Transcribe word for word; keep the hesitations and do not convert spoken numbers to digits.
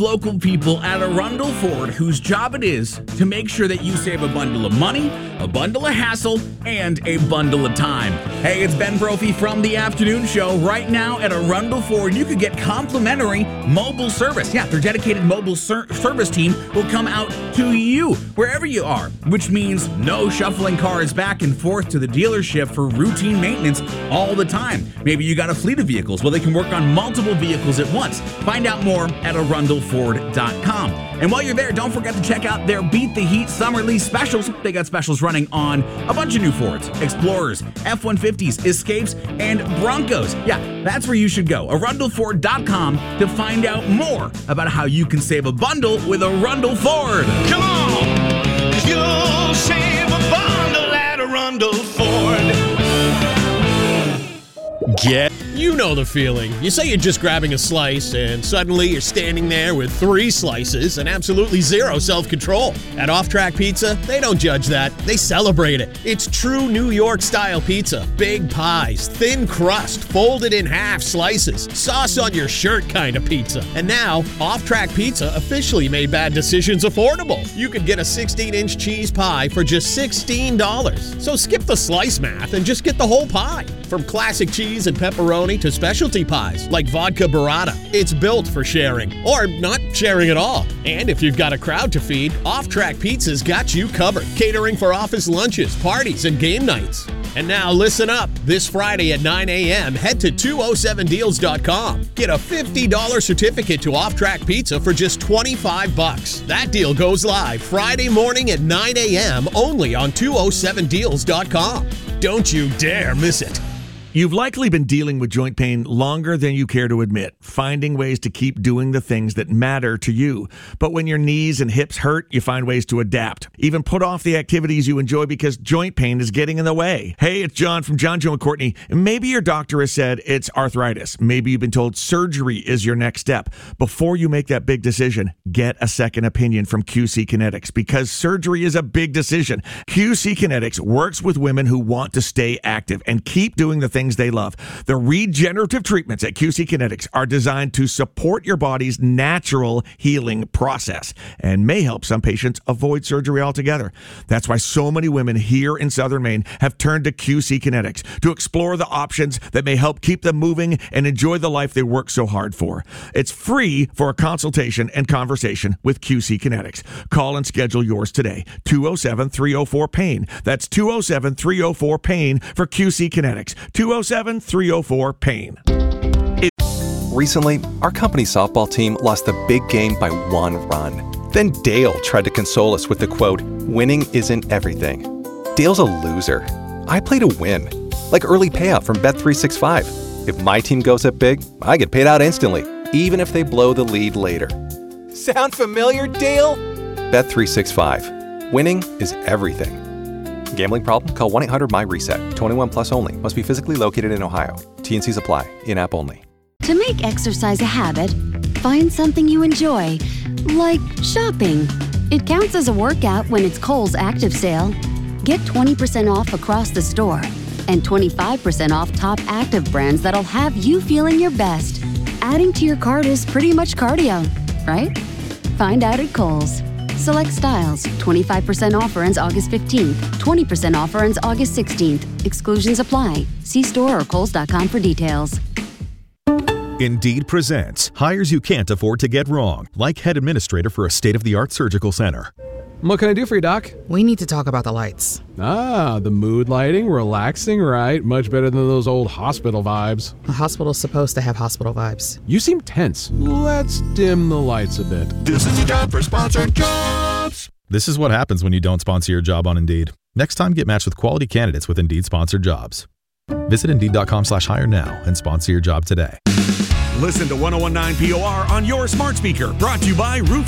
Local people at Arundel Ford whose job it is to make sure that you save a bundle of money, a bundle of hassle, and a bundle of time. Hey, it's Ben Brophy from the Afternoon Show. Right now at Arundel Ford, you could get complimentary mobile service. Yeah, their dedicated mobile ser- service team will come out to you wherever you are, which means no shuffling cars back and forth to the dealership for routine maintenance all the time. Maybe you got a fleet of vehicles. Well, they can work on multiple vehicles at once. Find out more at arundel ford dot com. And while you're there, don't forget to check out their Beat the Heat Summer Lease specials. They got specials running on a bunch of new Fords, Explorers, F one fifties, Escapes, and Broncos. Yeah, that's where you should go. arundel ford dot com to find out more about how you can save a bundle with Arundel Ford. Come on, 'cause you'll save a bundle at Arundel Ford. Get. You know the feeling. You say you're just grabbing a slice, and suddenly you're standing there with three slices and absolutely zero self-control. At Off Track Pizza, they don't judge that. They celebrate it. It's true New York-style pizza. Big pies, thin crust, folded in half slices, sauce on your shirt kind of pizza. And now, Off Track Pizza officially made bad decisions affordable. You could get a sixteen-inch cheese pie for just sixteen dollars. So skip the slice math and just get the whole pie. From classic cheese and pepperoni to specialty pies like vodka burrata. It's built for sharing, or not sharing at all. And if you've got a crowd to feed, Off Track Pizza's got you covered, catering for office lunches, parties, and game nights. And now listen up. This Friday at nine a.m., head to two oh seven deals dot com. Get a fifty dollars certificate to Off Track Pizza for just twenty-five bucks. That deal goes live Friday morning at nine a.m. only on two oh seven deals dot com. Don't you dare miss it. You've likely been dealing with joint pain longer than you care to admit, finding ways to keep doing the things that matter to you. But when your knees and hips hurt, you find ways to adapt. Even put off the activities you enjoy because joint pain is getting in the way. Hey, it's John from John, Joe, and Courtney. Maybe your doctor has said it's arthritis. Maybe you've been told surgery is your next step. Before you make that big decision, get a second opinion from Q C Kinetics, because surgery is a big decision. Q C Kinetics works with women who want to stay active and keep doing the things they love. The regenerative treatments at Q C Kinetics are designed to support your body's natural healing process and may help some patients avoid surgery altogether. That's why so many women here in Southern Maine have turned to Q C Kinetics to explore the options that may help keep them moving and enjoy the life they work so hard for. It's free for a consultation and conversation with Q C Kinetics. Call and schedule yours today. two oh seven, three oh four, pain. That's two oh seven, three oh four, pain for Q C Kinetics. two oh seven, three oh four, pain. Recently, our company softball team lost the big game by one run. Then Dale tried to console us with the quote, "Winning isn't everything." Dale's a loser. I play to win. Like early payout from Bet three sixty-five. If my team goes up big, I get paid out instantly, even if they blow the lead later. Sound familiar, Dale? Bet three sixty-five. Winning is everything. Gambling problem? Call one eight hundred my reset. twenty-one plus only. Must be physically located in Ohio. T N Cs apply. In-app only. To make exercise a habit, find something you enjoy, like shopping. It counts as a workout when it's Kohl's Active Sale. Get twenty percent off across the store and twenty-five percent off top active brands that'll have you feeling your best. Adding to your cart is pretty much cardio, right? Find out at Kohl's. Select styles. twenty-five percent offer ends August fifteenth. twenty percent offer ends August sixteenth. Exclusions apply. See store or kohls dot com for details. Indeed presents hires you can't afford to get wrong, like head administrator for a state-of-the-art surgical center. What can I do for you, Doc? We need to talk about the lights. Ah, the mood lighting, relaxing, right? Much better than those old hospital vibes. A hospital's supposed to have hospital vibes. You seem tense. Let's dim the lights a bit. This is your job for sponsored jobs. This is what happens when you don't sponsor your job on Indeed. Next time, get matched with quality candidates with Indeed sponsored jobs. Visit Indeed.com slash hire now and sponsor your job today. Listen to one oh one point nine P O R on your smart speaker. Brought to you by Roof